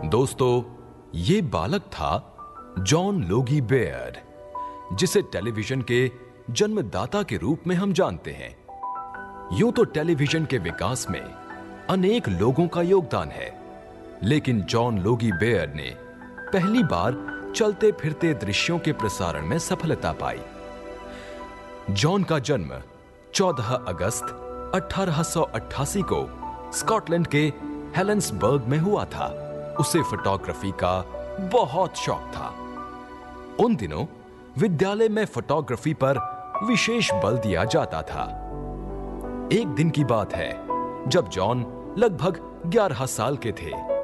दोस्तों, ये बालक था जॉन लोगी बेयर, जिसे टेलीविजन के जन्मदाता के रूप में हम जानते हैं। यूं तो टेलीविजन के विकास में अनेक लोगों का योगदान है, लेकिन जॉन लोगी बेयर ने पहली बार चलते फिरते दृश्यों के प्रसारण में सफलता पाई। जॉन का जन्म 14 अगस्त 1888 को स्कॉटलैंड के हेलेंसबर्ग में हुआ था। उसे फोटोग्राफी का बहुत शौक था। उन दिनों विद्यालय में फोटोग्राफी पर विशेष बल दिया जाता था। एक दिन की बात है जब जॉन लगभग 11 साल के थे।